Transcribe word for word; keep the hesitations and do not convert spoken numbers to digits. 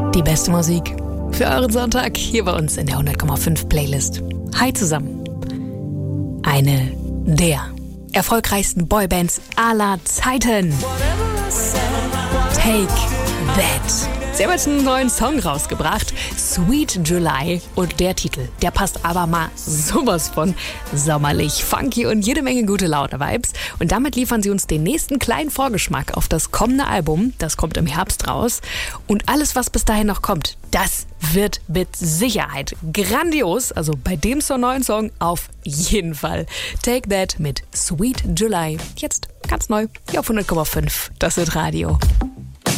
Die beste Musik für euren Sonntag hier bei uns in der hundert Komma fünf Playlist. Hi zusammen. Eine der erfolgreichsten Boybands aller Zeiten. Take That. Sie haben jetzt einen neuen Song rausgebracht, Sweet July. Und der Titel, der passt aber mal sowas von sommerlich, funky und jede Menge gute Laune-Vibes. Und damit liefern sie uns den nächsten kleinen Vorgeschmack auf das kommende Album. Das kommt im Herbst raus. Und alles, was bis dahin noch kommt, das wird mit Sicherheit grandios. Also bei dem so neuen Song auf jeden Fall. Take That mit Sweet July. Jetzt ganz neu hier auf hundert Komma fünf. Das wird Radio.